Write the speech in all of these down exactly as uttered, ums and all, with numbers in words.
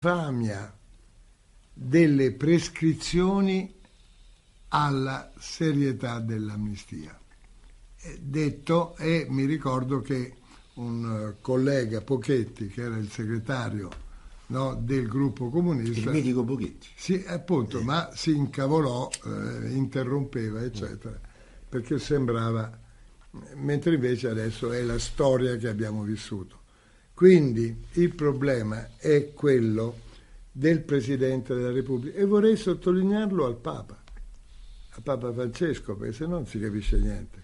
l'infamia delle prescrizioni alla serietà dell'amnistia. Detto, e mi ricordo che un collega, Pochetti, che era il segretario, no, del gruppo comunista, il medico Pochetti, sì, appunto, eh. ma si incavolò, eh, interrompeva, eccetera, perché sembrava, mentre invece adesso è la storia che abbiamo vissuto. Quindi il problema è quello del Presidente della Repubblica, e vorrei sottolinearlo al Papa, al Papa Francesco, perché se no non si capisce niente.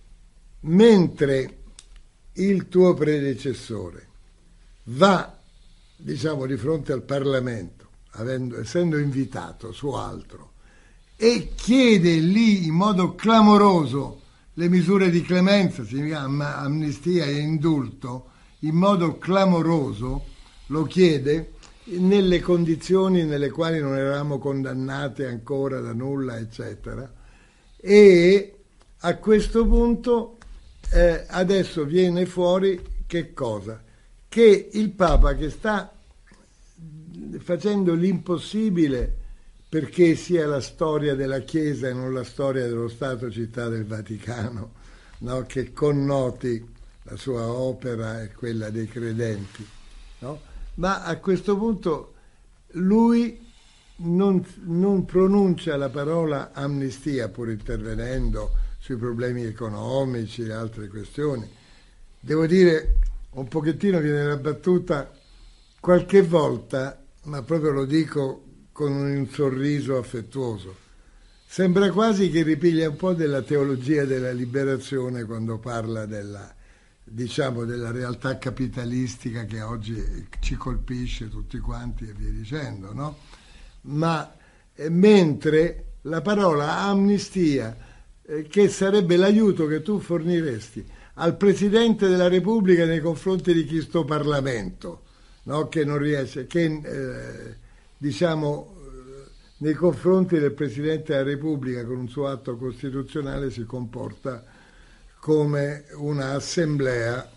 Mentre il tuo predecessore va, diciamo, di fronte al Parlamento, avendo, essendo invitato su altro, e chiede lì in modo clamoroso le misure di clemenza, significa amnistia e indulto, in modo clamoroso lo chiede nelle condizioni nelle quali non eravamo condannati ancora da nulla, eccetera, e a questo punto Eh, adesso viene fuori che cosa? Che il Papa, che sta facendo l'impossibile perché sia la storia della Chiesa e non la storia dello Stato Città del Vaticano, no? Che connoti la sua opera e quella dei credenti, no? Ma a questo punto lui non, non pronuncia la parola amnistia, pur intervenendo sui problemi economici e altre questioni. Devo dire, un pochettino viene la battuta qualche volta, ma proprio lo dico con un sorriso affettuoso. Sembra quasi che ripiglia un po' della teologia della liberazione quando parla della, diciamo, della realtà capitalistica che oggi ci colpisce tutti quanti e via dicendo, no? Ma eh, mentre la parola amnistia, che sarebbe l'aiuto che tu forniresti al Presidente della Repubblica nei confronti di chi sto Parlamento, no? Che non riesce, che eh, diciamo nei confronti del Presidente della Repubblica con un suo atto costituzionale si comporta come un'assemblea,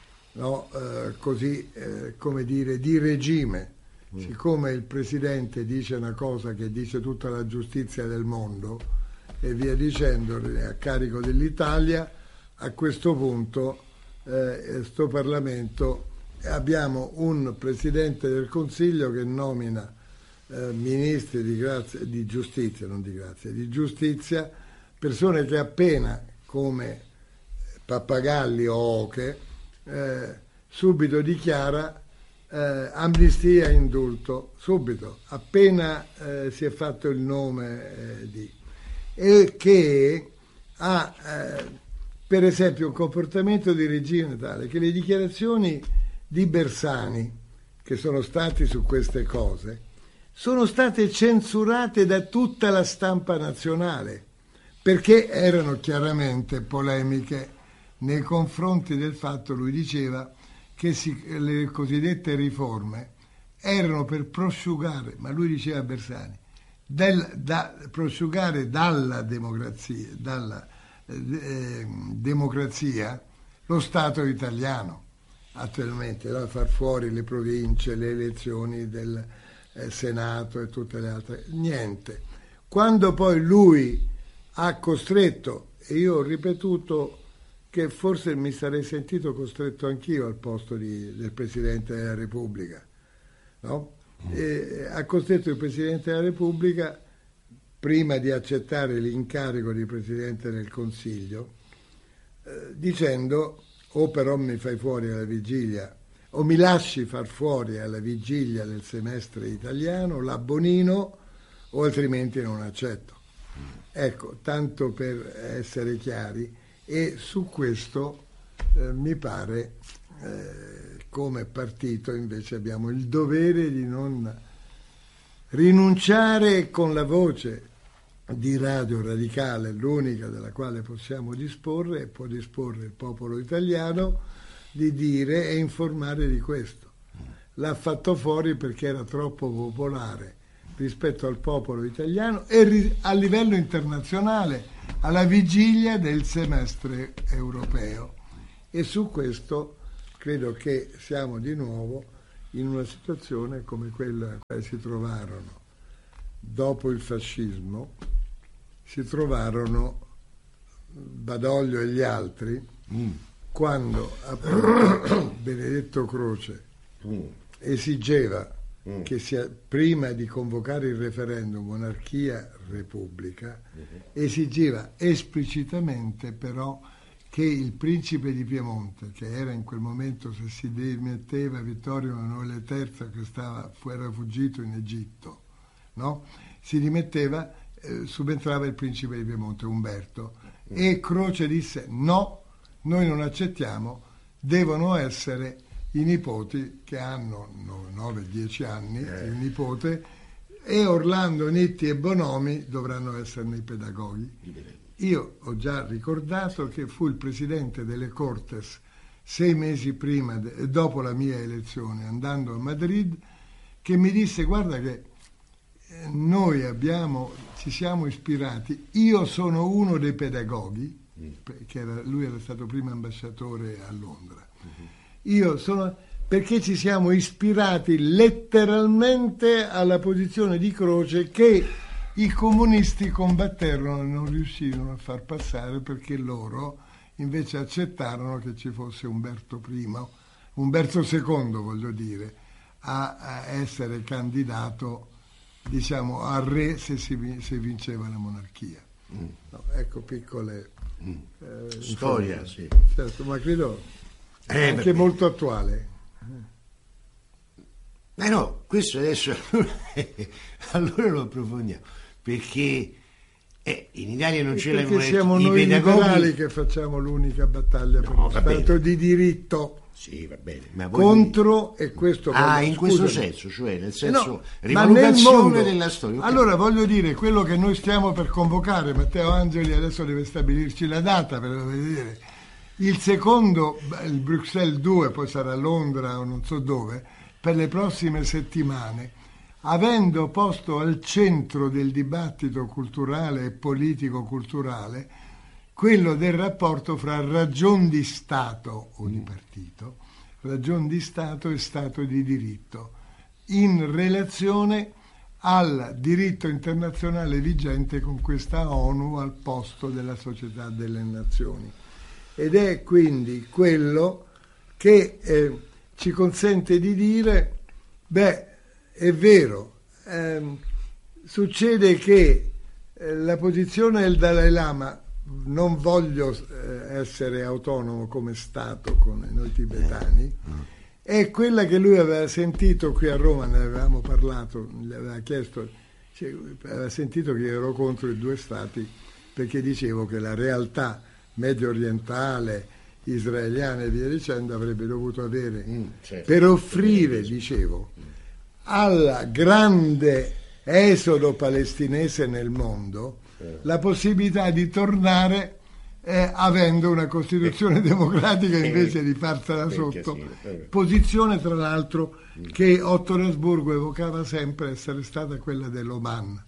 no? eh, così eh, come dire di regime. Mm. Siccome il Presidente dice una cosa che dice tutta la giustizia del mondo e via dicendo a carico dell'Italia, a questo punto eh, sto Parlamento abbiamo un Presidente del Consiglio che nomina eh, ministri di grazia, di giustizia, non di grazia, di giustizia, persone che appena come Pappagalli o Oche eh, subito dichiara eh, amnistia e indulto, subito, appena eh, si è fatto il nome eh, di... e che ha eh, per esempio un comportamento di regime tale che le dichiarazioni di Bersani, che sono stati su queste cose, sono state censurate da tutta la stampa nazionale perché erano chiaramente polemiche nei confronti del fatto, lui diceva, che si, le cosiddette riforme erano per prosciugare, ma lui diceva Bersani, Del, da, prosciugare dalla democrazia, dalla eh, democrazia lo Stato italiano attualmente, da far fuori le province, le elezioni del eh, Senato e tutte le altre, niente. Quando poi lui ha costretto, e io ho ripetuto che forse mi sarei sentito costretto anch'io al posto di, del Presidente della Repubblica, no? E ha costretto il Presidente della Repubblica, prima di accettare l'incarico di Presidente del Consiglio, eh, dicendo o però mi fai fuori alla vigilia o mi lasci far fuori alla vigilia del semestre italiano la Bonino o altrimenti non accetto. Ecco, tanto per essere chiari, e su questo eh, mi pare eh, come partito invece abbiamo il dovere di non rinunciare con la voce di Radio Radicale, l'unica della quale possiamo disporre e può disporre il popolo italiano, di dire e informare di questo. L'ha fatto fuori perché era troppo popolare rispetto al popolo italiano e ri- a livello internazionale, alla vigilia del semestre europeo. E su questo credo che siamo di nuovo in una situazione come quella che si trovarono dopo il fascismo, si trovarono Badoglio e gli altri mm. quando appunto Benedetto Croce mm. esigeva mm. che sia, prima di convocare il referendum monarchia-repubblica, mm-hmm. esigeva esplicitamente però che il principe di Piemonte, che era in quel momento, se si dimetteva, Vittorio Emanuele terzo, che stava, era fuggito in Egitto, no? Si dimetteva, eh, subentrava il principe di Piemonte, Umberto, mm. e Croce disse no, noi non accettiamo, devono essere i nipoti che hanno nove dieci anni, eh. il nipote, e Orlando, Nitti e Bonomi dovranno esserne i pedagoghi. Io ho già ricordato che fu il presidente delle Cortes sei mesi prima, de, dopo la mia elezione, andando a Madrid, che mi disse: guarda che eh, noi abbiamo, ci siamo ispirati, io sono uno dei pedagoghi, mm. perché era, lui era stato prima ambasciatore a Londra, mm-hmm. io sono, perché ci siamo ispirati letteralmente alla posizione di Croce che i comunisti combatterono e non riuscirono a far passare, perché loro invece accettarono che ci fosse Umberto primo, Umberto secondo voglio dire, a, a essere candidato, diciamo, a re se, si, se vinceva la monarchia. Mm. No, ecco, piccole mm. eh, storia, sì. Certo, ma credo eh, anche molto attuale. Eh no, questo adesso allora lo approfondiamo, perché eh, in Italia non c'è la monarchia. Perché siamo noi pedagogi... liberali che facciamo l'unica battaglia no, per lo Stato bene. di diritto. Sì, va bene. Ma contro dire... e questo ah, voglio, in scusami. questo senso, cioè nel senso no, rivalutazione della storia. Okay. Allora voglio dire, quello che noi stiamo per convocare, Matteo Angeli adesso deve stabilirci la data per vedere. Il secondo, il Bruxelles due, poi sarà Londra o non so dove, per le prossime settimane, avendo posto al centro del dibattito culturale e politico-culturale quello del rapporto fra ragion di Stato o di partito, ragion di Stato e Stato di diritto, in relazione al diritto internazionale vigente con questa ONU al posto della Società delle Nazioni. Ed è quindi quello che eh, ci consente di dire, beh, è vero, ehm, succede che eh, la posizione del Dalai Lama, non voglio eh, essere autonomo come Stato con noi tibetani, è quella che lui aveva sentito qui a Roma, ne avevamo parlato, gli aveva chiesto, cioè, aveva sentito che ero contro i due Stati perché dicevo che la realtà medio orientale, israeliana e via dicendo avrebbe dovuto avere, mm, certo. per offrire, dicevo, al grande esodo palestinese nel mondo eh. la possibilità di tornare eh, avendo una Costituzione eh. democratica invece eh. di farsela sotto, sì, eh. posizione tra l'altro mm. che Otto Rasburgo evocava sempre essere stata quella dell'Oman,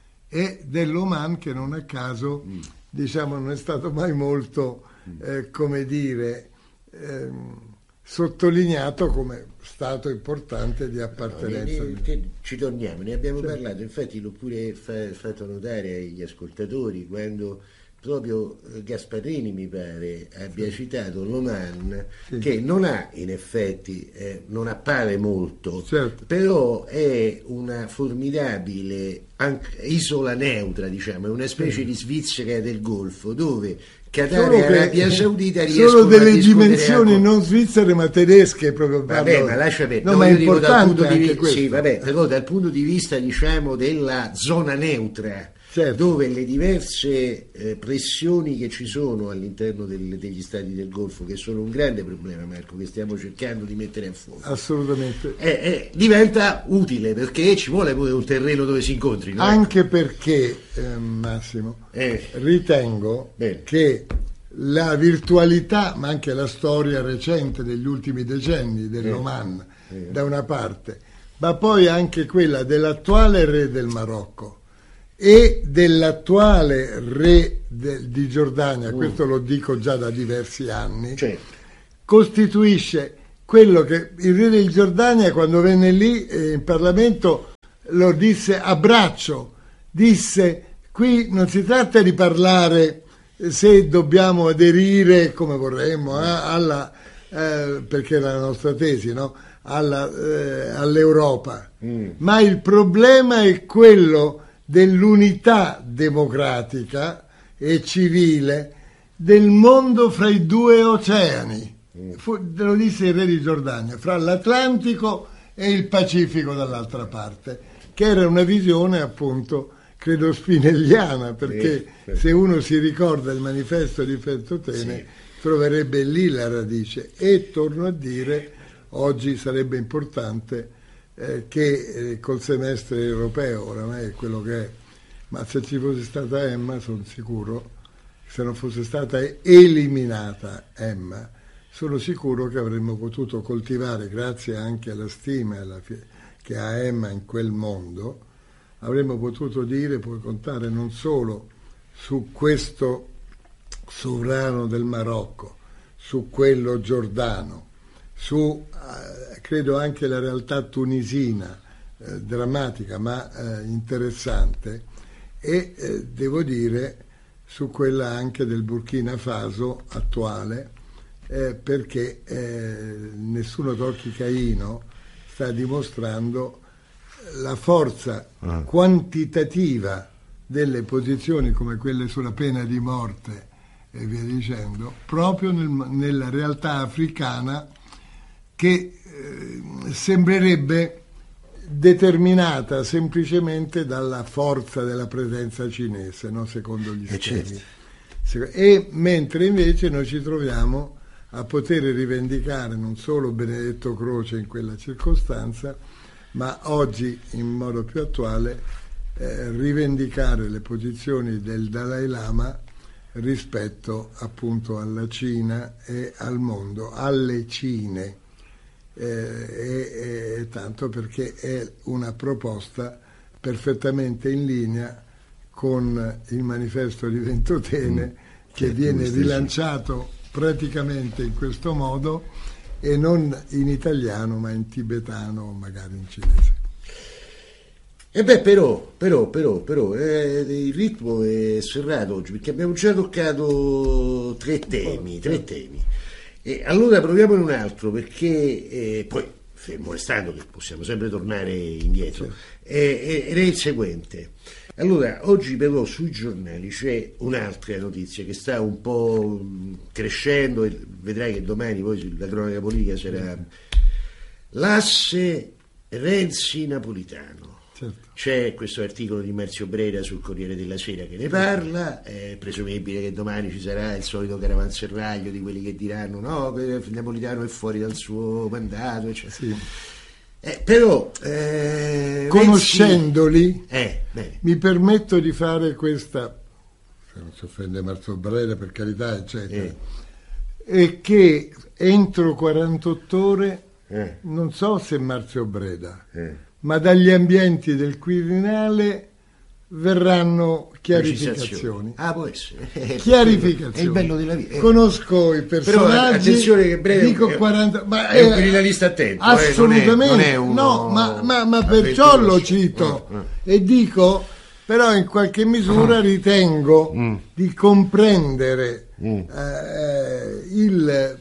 e dell'Oman che non a caso mm. diciamo non è stato mai molto eh, come dire ehm, sottolineato come stato importante di appartenenza. No, ne, ne, ci torniamo, ne abbiamo certo. parlato, infatti l'ho pure fa, fatto notare agli ascoltatori quando proprio Gasparini mi pare abbia sì. citato l'Oman, sì. che non ha in effetti, eh, non appare molto, certo. però è una formidabile anche, isola neutra, diciamo, è una specie sì. di Svizzera del Golfo dove Qatar e Arabia Saudita riescono sono delle a dimensioni con... non svizzere ma tedesche proprio. Vabbè, ma lascia perdere. No, no, ma è io dico dal punto di vista sì, vabbè, però dal punto di vista diciamo della zona neutra, certo. dove le diverse eh, pressioni che ci sono all'interno del, degli stati del Golfo, che sono un grande problema, Marco, che stiamo cercando di mettere a fuoco, assolutamente eh, eh, diventa utile perché ci vuole pure un terreno dove si incontrino, anche ecco. perché eh, Massimo eh. ritengo Bene. che la virtualità ma anche la storia recente degli ultimi decenni dell'Oman eh. eh. da una parte, ma poi anche quella dell'attuale re del Marocco e dell'attuale re de, di Giordania, uh. questo lo dico già da diversi anni, certo. costituisce quello che il re di Giordania, quando venne lì eh, in Parlamento, lo disse a braccio, disse: qui non si tratta di parlare se dobbiamo aderire come vorremmo eh, alla, eh, perché era la nostra tesi, no? alla, eh, all'Europa, mm. ma il problema è quello dell'unità democratica e civile del mondo fra i due oceani. Mm. Fu, lo disse il re di Giordania, fra l'Atlantico e il Pacifico dall'altra parte, che era una visione appunto credo spinelliana, perché sì, sì. se uno si ricorda il manifesto di Ventotene sì. troverebbe lì la radice. E torno a dire, oggi sarebbe importante eh, che eh, col semestre europeo, oramai è quello che è, ma se ci fosse stata Emma, sono sicuro, se non fosse stata eliminata Emma, sono sicuro che avremmo potuto coltivare, grazie anche alla stima alla fi- che ha Emma in quel mondo, avremmo potuto dire, puoi contare non solo su questo sovrano del Marocco, su quello giordano, su eh, credo anche la realtà tunisina, eh, drammatica ma eh, interessante, e eh, devo dire su quella anche del Burkina Faso attuale, eh, perché eh, Nessuno tocchi Caino sta dimostrando la forza ah. quantitativa delle posizioni come quelle sulla pena di morte e via dicendo, proprio nel, nella realtà africana, che eh, sembrerebbe determinata semplicemente dalla forza della presenza cinese, no? Secondo gli schemi. Certo. E mentre invece noi ci troviamo a poter rivendicare non solo Benedetto Croce in quella circostanza, ma oggi in modo più attuale eh, rivendicare le posizioni del Dalai Lama rispetto appunto alla Cina e al mondo, alle Cine, eh, e, e tanto perché è una proposta perfettamente in linea con il manifesto di Ventotene, mm, che viene rilanciato praticamente in questo modo, e non in italiano ma in tibetano o magari in cinese. E beh, però, però, però, però eh, il ritmo è serrato oggi, perché abbiamo già toccato tre temi, tre temi. E allora proviamone un altro, perché eh, poi, fermo restando che possiamo sempre tornare indietro, certo. eh, ed è il seguente. Allora, oggi però sui giornali c'è un'altra notizia che sta un po' crescendo, e vedrai che domani poi sulla cronaca politica sarà l'asse Renzi-Napolitano. Certo. C'è questo articolo di Marzio Brera sul Corriere della Sera che ne parla, è presumibile che domani ci sarà il solito caravanserraglio di quelli che diranno no, che Napolitano è fuori dal suo mandato, eccetera. Sì. Eh, però eh, conoscendoli eh, mi permetto di fare questa, se non si offende Marzio Brera per carità eccetera, eh. e che entro quarantotto ore eh. non so se Marzio Breda eh. ma dagli ambienti del Quirinale verranno chiarificazioni. Ah, può essere. Chiarificazioni. È il bello della vita. Eh. Conosco i personaggi. Però attenzione che Breve dico quaranta, ma è un quirinalista attento. Assolutamente. Eh, non è, non è no, ma, ma, ma perciò lo cito uh, uh. e dico, però in qualche misura uh. ritengo mm. di comprendere mm. eh, il,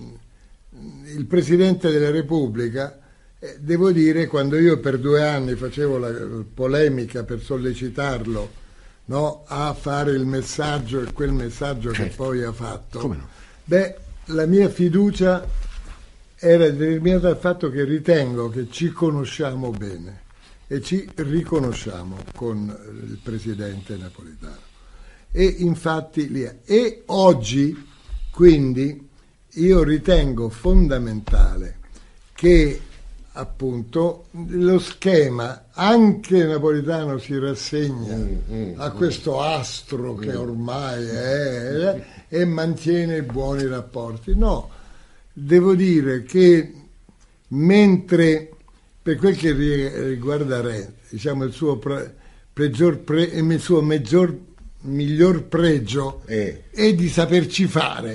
il Presidente della Repubblica. Devo dire, quando io per due anni facevo la polemica per sollecitarlo, no, a fare il messaggio e quel messaggio certo. che poi ha fatto, come no? Beh, la mia fiducia era determinata dal fatto che ritengo che ci conosciamo bene e ci riconosciamo con il Presidente Napolitano. E infatti lì è. E oggi, quindi, io ritengo fondamentale che appunto lo schema, anche Napolitano si rassegna mm, mm, a questo astro mm. che ormai è eh, e mantiene buoni rapporti. No, devo dire che mentre per quel che riguarda Renzi, diciamo il suo pre, peggior pre, il suo maggior, miglior pregio eh. è di saperci fare,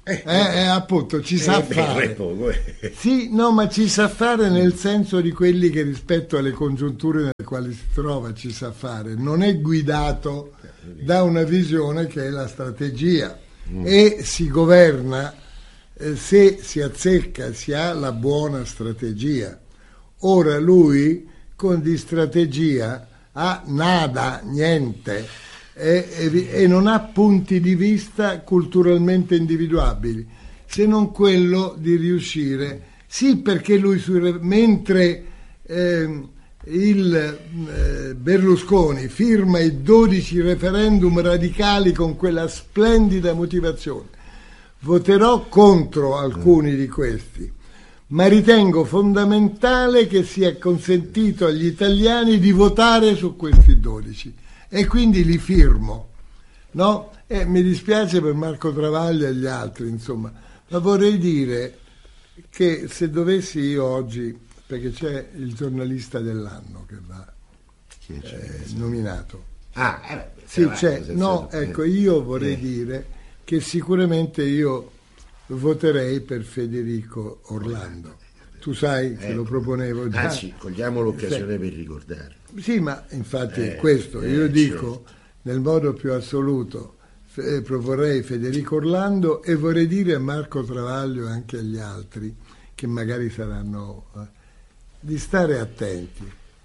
Eh, eh, appunto, ci sa eh, fare. Beh, poco, eh. Sì, no, ma ci sa fare nel senso di quelli che rispetto alle congiunture nelle quali si trova ci sa fare. Non è guidato da una visione che è la strategia mm. e si governa eh, se si azzecca, si ha la buona strategia. Ora lui con di strategia ha nada, niente. E, e, e non ha punti di vista culturalmente individuabili, se non quello di riuscire, sì, perché lui sui, mentre eh, il eh, Berlusconi firma i dodici referendum radicali con quella splendida motivazione, voterò contro alcuni di questi, ma ritengo fondamentale che sia consentito agli italiani di votare su questi dodici. E quindi li firmo, no? E mi dispiace per Marco Travaglio e gli altri, insomma, ma vorrei dire che se dovessi io oggi, perché c'è il giornalista dell'anno che va eh, nominato. Ah, eh beh, sì, c'è. No, ecco, io vorrei eh. dire che sicuramente io voterei per Federico Orlando. Tu sai che eh. lo proponevo già. Anzi, cogliamo l'occasione sì. per ricordarlo. Sì, ma infatti eh, è questo, eh, io dico certo. nel modo più assoluto eh, proporrei Federico Orlando e vorrei dire a Marco Travaglio e anche agli altri che magari saranno eh, di stare attenti,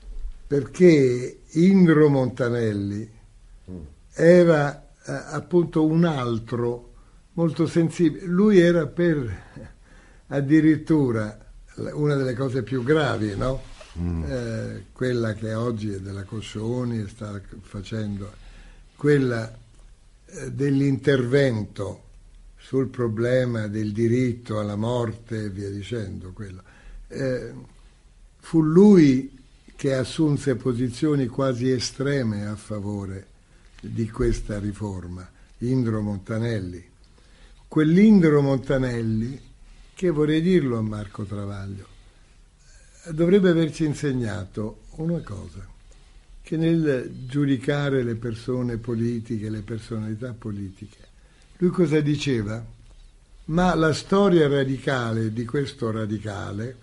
perché Indro Montanelli mm. era eh, appunto un altro molto sensibile, lui era per addirittura una delle cose più gravi, no? Mm. Eh, quella che oggi è della Coscioni e sta facendo, quella eh, dell'intervento sul problema del diritto alla morte e via dicendo, quello. Eh, fu lui che assunse posizioni quasi estreme a favore di questa riforma, Indro Montanelli. Quell'Indro Montanelli, che vorrei dirlo a Marco Travaglio, dovrebbe averci insegnato una cosa, che nel giudicare le persone politiche, le personalità politiche, lui cosa diceva? Ma la storia radicale di questo radicale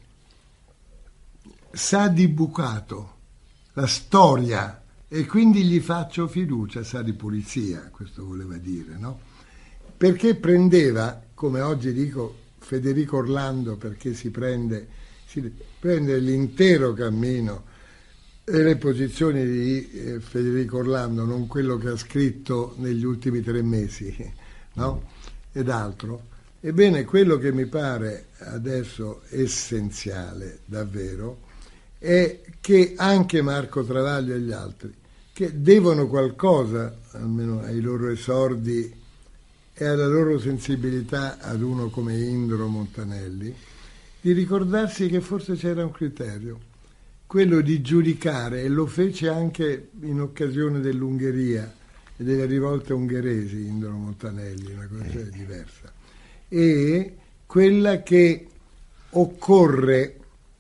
sa di bucato, la storia, e quindi gli faccio fiducia, sa di pulizia, questo voleva dire, no? Perché prendeva, come oggi dico Federico Orlando, perché si prende, si prende l'intero cammino e le posizioni di eh, Federico Orlando, non quello che ha scritto negli ultimi tre mesi, no? Ed altro. Ebbene, quello che mi pare adesso essenziale, davvero, è che anche Marco Travaglio e gli altri, che devono qualcosa, almeno ai loro esordi e alla loro sensibilità ad uno come Indro Montanelli, di ricordarsi che forse c'era un criterio, quello di giudicare, e lo fece anche in occasione dell'Ungheria e delle rivolte ungheresi, Indro Montanelli, una cosa diversa, e quella che occorre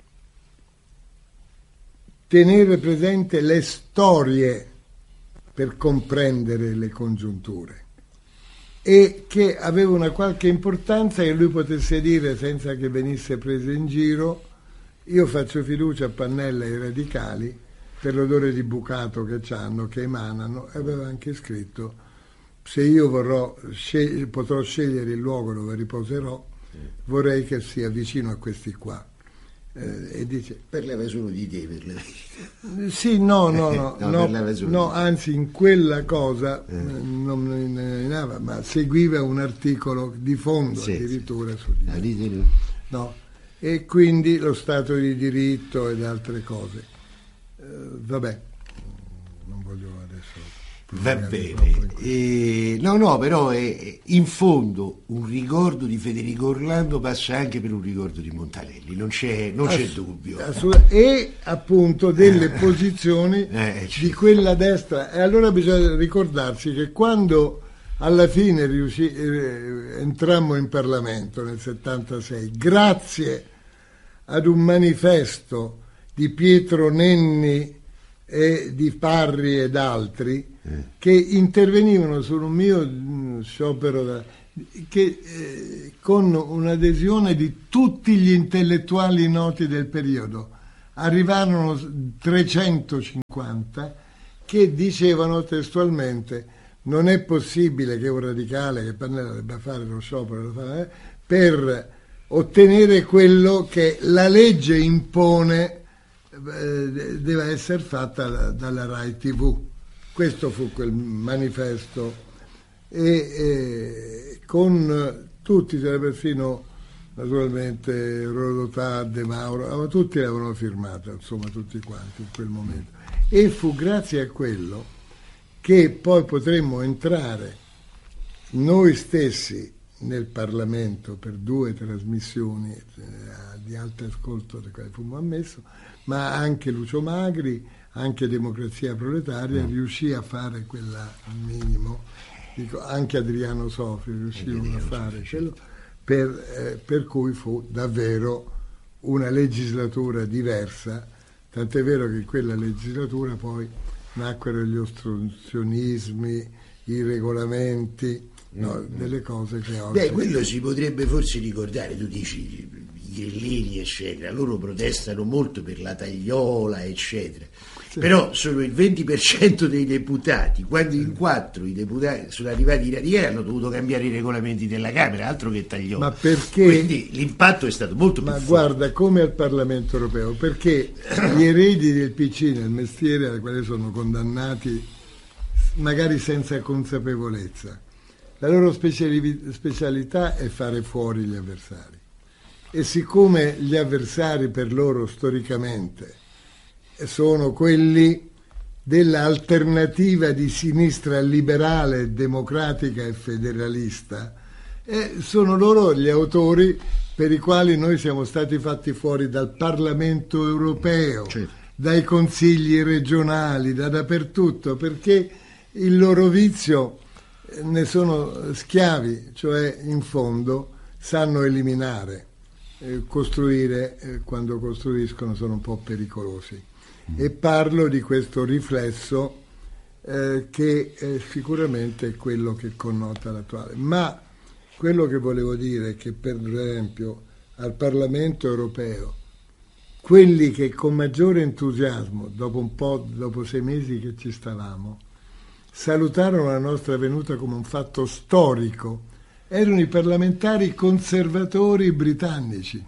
tenere presente le storie per comprendere le congiunture, e che aveva una qualche importanza che lui potesse dire senza che venisse preso in giro: io faccio fiducia a Pannella e ai radicali per l'odore di bucato che c'hanno, che emanano, e aveva anche scritto: se io vorrò, sceg- potrò scegliere il luogo dove riposerò, vorrei che sia vicino a questi qua. Eh, e dice, parlava solo di te, per la verità. Sì, no, no, no, no, no, no, anzi in quella cosa eh. non ne nominava, ma seguiva un articolo di fondo, sì, addirittura sì. Su di no, e quindi lo Stato di diritto ed altre cose. Eh, vabbè, non voglio adesso. Va bene, eh, no no però è, in fondo un ricordo di Federico Orlando passa anche per un ricordo di Montanelli, non c'è, non c'è Ass- dubbio, assolut- e appunto delle posizioni eh, di quella destra, e allora bisogna ricordarsi che quando alla fine riuscì, eh, entrammo in Parlamento nel settantasei grazie ad un manifesto di Pietro Nenni e di Parri ed altri, eh. che intervenivano su un mio sciopero da, che eh, con un'adesione di tutti gli intellettuali noti del periodo arrivarono trecentocinquanta che dicevano testualmente: non è possibile che un radicale, che Pannella debba fare lo sciopero per ottenere quello che la legge impone eh, deve essere fatta dalla Rai tivù. Questo fu quel manifesto, e, e con tutti, perfino naturalmente Rodotà, De Mauro, tutti l'avevano firmata, insomma tutti quanti in quel momento, e fu grazie a quello che poi potremmo entrare noi stessi nel Parlamento per due trasmissioni eh, di alto ascolto, da quali fummo ammesso, ma anche Lucio Magri, anche Democrazia Proletaria, mm. riuscì a fare quella minimo, dico, anche Adriano Sofri riuscirono a fare quello, per, eh, per cui fu davvero una legislatura diversa, tant'è vero che in quella legislatura poi nacquero gli ostruzionismi, i regolamenti, no, delle cose che oggi... Beh, quello si potrebbe forse ricordare, tu dici i grillini eccetera, loro protestano molto per la tagliola eccetera, sì. Però sono il venti per cento dei deputati, quando in quattro i deputati sono arrivati i radicali hanno dovuto cambiare i regolamenti della Camera, altro che tagliola. Ma perché? Quindi l'impatto è stato molto più ma forte. Ma guarda, come al Parlamento europeo, perché gli eredi del P C nel mestiere al quale sono condannati magari senza consapevolezza, la loro speciali- specialità è fare fuori gli avversari, e siccome gli avversari per loro storicamente sono quelli dell'alternativa di sinistra liberale, democratica e federalista, eh, sono loro gli autori per i quali noi siamo stati fatti fuori dal Parlamento europeo, certo. Dai consigli regionali, da dappertutto, perché il loro vizio ne sono schiavi, cioè in fondo sanno eliminare, eh, costruire, eh, quando costruiscono sono un po' pericolosi. Mm. E parlo di questo riflesso eh, che eh, sicuramente è quello che connota l'attuale. Ma quello che volevo dire è che, per esempio, al Parlamento europeo, quelli che con maggiore entusiasmo, dopo un po', dopo sei mesi che ci stavamo, salutarono la nostra venuta come un fatto storico, erano i parlamentari conservatori britannici,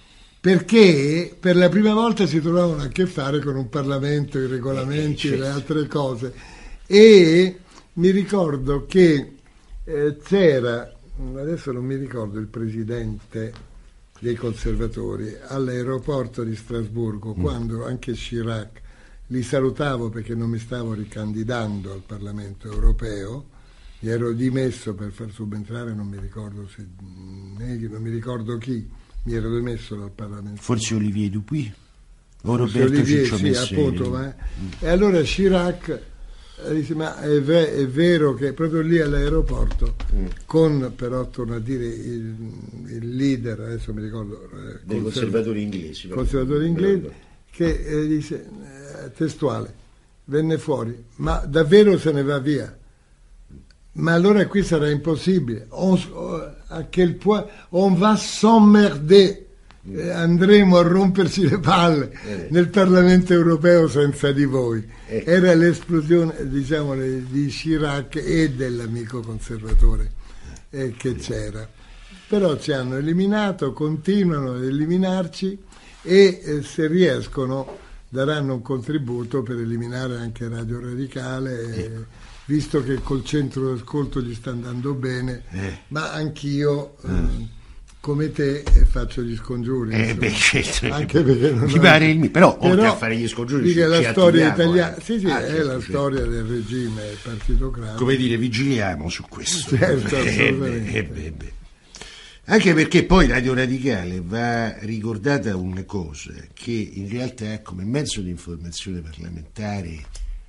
perché per la prima volta si trovavano a che fare con un Parlamento, i regolamenti e le altre cose. E mi ricordo che eh, c'era, adesso non mi ricordo il presidente dei conservatori, all'aeroporto di Strasburgo, mm. quando anche Chirac, li salutavo perché non mi stavo ricandidando al Parlamento europeo, mi ero dimesso per far subentrare, non mi ricordo se non mi ricordo chi, mi ero dimesso dal Parlamento. Forse Olivier Dupuy o Forse Roberto Olivier, Ciccio sì, Messeri. appunto, ma, mm. E allora Chirac dice: ma è, ve- è vero che proprio lì all'aeroporto, mm. con, però torno a dire, il, il leader, adesso mi ricordo, eh, dei conserv- conservatori inglesi, conservatori inglesi, che eh, dice, eh, testuale, venne fuori: ma davvero se ne va via? Ma allora qui sarà impossibile, on, a quel point on va s'emmerder, eh, andremo a romperci le palle eh. nel Parlamento europeo senza di voi. Eh. Era l'esplosione, diciamo, di Chirac e dell'amico conservatore eh, che c'era. Però ci hanno eliminato, continuano ad eliminarci, e eh, se riescono daranno un contributo per eliminare anche Radio Radicale, eh, visto che col centro d'ascolto gli sta andando bene, eh. ma anch'io eh, come te faccio gli scongiuri, eh, beh, certo, anche perché non mi pare il mio, però, però oltre a fare gli scongiuri ci, la ci storia italiana, eh. sì sì, ah, è certo, la certo. storia del regime partitocratico, come dire, vigiliamo su questo, certo, eh, beh, eh, beh, beh. Anche perché poi Radio Radicale va ricordata una cosa, che in realtà come mezzo di informazione parlamentare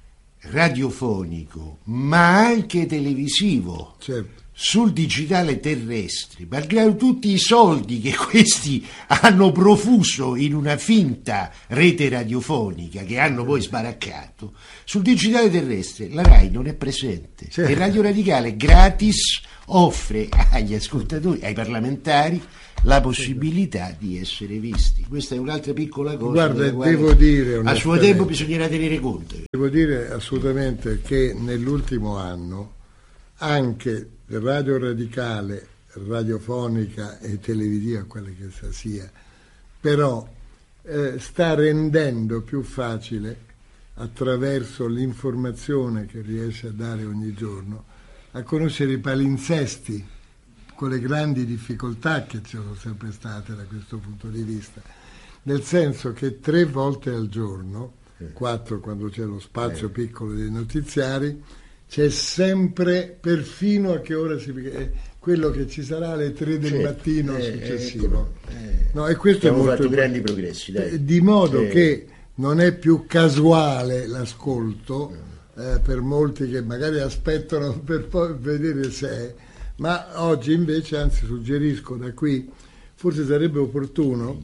radiofonico ma anche televisivo, certo, sul digitale terrestre, malgrado tutti i soldi che questi hanno profuso in una finta rete radiofonica che hanno poi sbaraccato, sul digitale terrestre la RAI non è presente. Certo. E Radio Radicale gratis offre agli ascoltatori, ai parlamentari, la possibilità di essere visti. Questa è un'altra piccola cosa. Guarda, della quale devo dire a suo tempo bisognerà tenere conto. Devo dire assolutamente che nell'ultimo anno anche Radio Radicale, radiofonica e televisiva, quella che sia, però eh, sta rendendo più facile, attraverso l'informazione che riesce a dare ogni giorno, a conoscere i palinsesti, con le grandi difficoltà che ci sono sempre state da questo punto di vista, nel senso che tre volte al giorno, quattro quando c'è lo spazio piccolo dei notiziari, c'è sempre, perfino a che ora si eh, quello che ci sarà alle tre del certo, mattino eh, successivo. Eh, no, e questo abbiamo è molto fatto grandi progressi, dai. Di modo eh. che non è più casuale l'ascolto, eh, per molti che magari aspettano per poi vedere se è, ma oggi invece, anzi suggerisco da qui, forse sarebbe opportuno,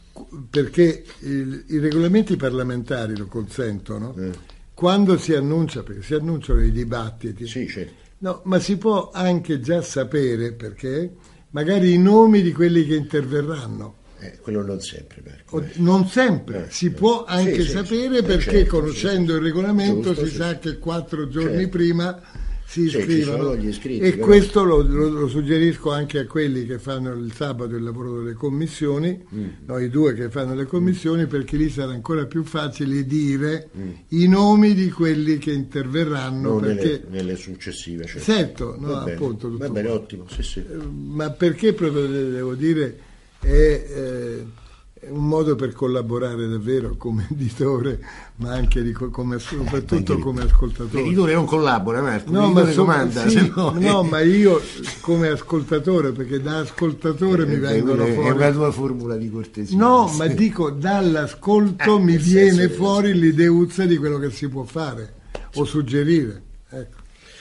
perché il, i regolamenti parlamentari lo consentono, eh. quando si annuncia, perché si annunciano i dibattiti, sì, certo. No, ma si può anche già sapere, perché magari i nomi di quelli che interverranno. Eh, quello non sempre, Marco. Non sempre, eh, si eh. può anche sì, sapere sì, perché certo, conoscendo certo. il regolamento giusto, si certo. sa che quattro giorni certo. prima si iscrivono, iscritti, e però. Questo lo, lo, lo suggerisco anche a quelli che fanno il sabato il lavoro delle commissioni, mm. no, i due che fanno le commissioni, mm. perché lì sarà ancora più facile dire mm. i nomi di quelli che interverranno, no, perché nelle, nelle successive, certo, certo no, va bene, appunto, tutto va bene, ottimo, sì, sì. Ma perché proprio devo dire è eh, un modo per collaborare davvero come editore, ma anche di, come, soprattutto eh, come ascoltatore. L'editore non collabora, Marco, no, ma so, comanda, sì, no, no eh. ma io come ascoltatore, perché da ascoltatore eh, mi vengono è fuori. È una tua formula di cortesia. No, ma dico, dall'ascolto eh, mi viene fuori l'ideuzza di quello che si può fare o suggerire. Ecco.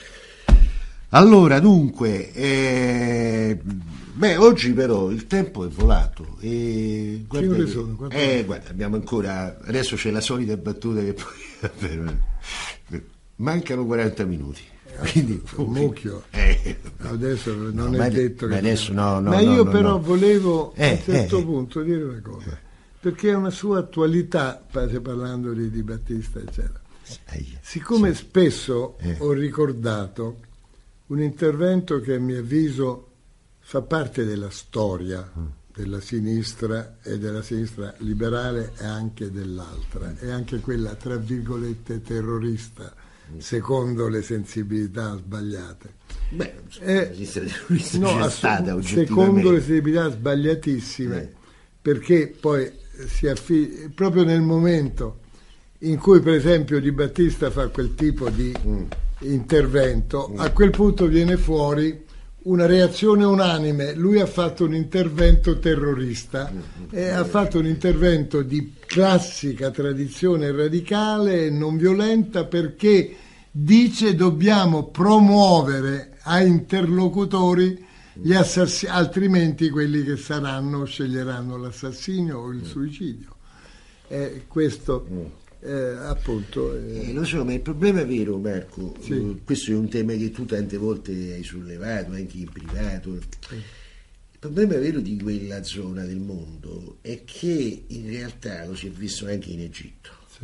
Allora, dunque, eh, beh, oggi però il tempo è volato e guarda, che ore sono? Eh, guarda, abbiamo ancora, adesso c'è la solita battuta che poi mancano quaranta minuti. Quindi un mucchio. Eh, adesso non no, è detto che adesso no, no, ma io no, però no. volevo eh, a un certo eh, punto dire una cosa, perché è una sua attualità, parlando di, di Battista eccetera. Siccome sì. spesso eh. ho ricordato un intervento che a mio avviso fa parte della storia mm. della sinistra e della sinistra liberale e anche dell'altra, e anche quella tra virgolette terrorista, mm. secondo le sensibilità sbagliate. Beh, eh, terrorista no, c'è ass- stata, secondo le sensibilità sbagliatissime, eh. perché poi si affi- proprio nel momento in cui per esempio Di Battista fa quel tipo di mm. intervento, a quel punto viene fuori una reazione unanime. Lui ha fatto un intervento terrorista e ha fatto un intervento di classica tradizione radicale e non violenta, perché dice dobbiamo promuovere ai interlocutori gli assassini, altrimenti quelli che saranno sceglieranno l'assassinio o il suicidio. Eh, questo Eh, appunto eh. Eh, lo so, ma il problema è vero, Marco, sì. uh, questo è un tema che tu tante volte hai sollevato anche in privato. Sì. Il problema vero di quella zona del mondo è che in realtà lo si è visto anche in Egitto. Sì.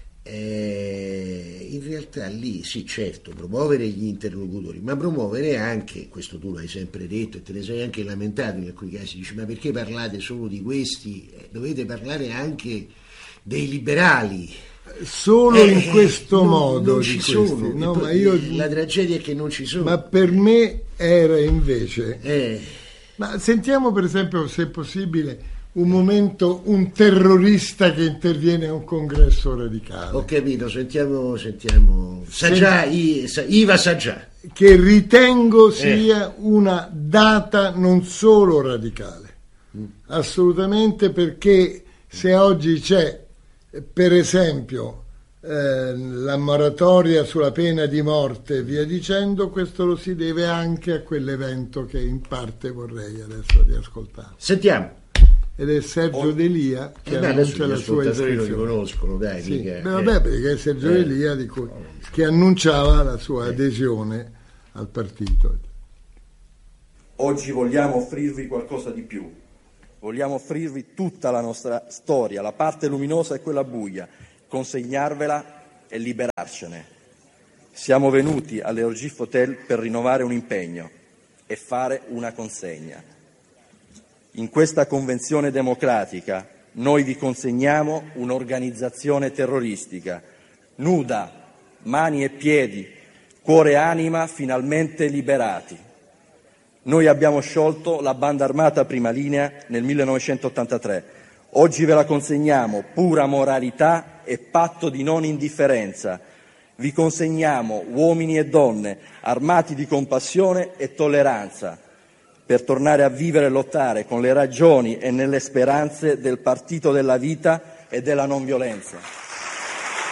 Eh, in realtà lì sì, certo, promuovere gli interlocutori, ma promuovere anche, questo tu l'hai sempre detto e te ne sei anche lamentato in alcuni casi, dici ma perché parlate solo di questi? Eh, dovete parlare anche dei liberali. Solo eh, in questo non, modo non ci sono. No, ma io, la tragedia è che non ci sono. Ma per me era invece eh. ma sentiamo per esempio, se è possibile, un momento, un terrorista che interviene a un congresso radicale. Ho capito, sentiamo sentiamo Saggia, Sen- Iva Saggia, che ritengo sia eh. una data non solo radicale, mm. assolutamente, perché se oggi c'è per esempio eh, la moratoria sulla pena di morte e via dicendo, questo lo si deve anche a quell'evento che in parte vorrei adesso riascoltare. Sentiamo. Ed è Sergio Oh. D'Elia che Eh beh, annuncia la gli sua ascoltatori lo iscrizione. riconoscono, dai, Sì, mica, beh, vabbè, eh. perché è Sergio Eh. D'Elia di cui, che annunciava la sua adesione al partito. Oggi vogliamo offrirvi qualcosa di più. Vogliamo offrirvi tutta la nostra storia, la parte luminosa e quella buia, consegnarvela e liberarcene. Siamo venuti alle Orgif Hotel per rinnovare un impegno e fare una consegna. In questa convenzione democratica noi vi consegniamo un'organizzazione terroristica, nuda, mani e piedi, cuore e anima finalmente liberati. Noi abbiamo sciolto la banda armata Prima Linea nel millenovecentottantatré. Oggi ve la consegniamo, pura moralità e patto di non indifferenza. Vi consegniamo uomini e donne armati di compassione e tolleranza per tornare a vivere e lottare con le ragioni e nelle speranze del partito della vita e della non violenza.